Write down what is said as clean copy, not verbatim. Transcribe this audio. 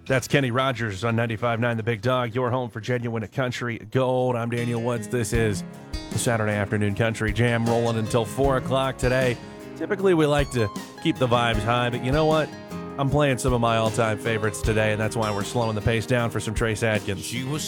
That's Kenny Rogers on 95.9 The Big Dog, your home for genuine country gold. I'm Daniel Woods. This is the Saturday Afternoon Country Jam rolling until 4 o'clock today. Typically, we like to keep the vibes high, but you know what? I'm playing some of my all-time favorites today, and that's why we're slowing the pace down for some Trace Adkins. She was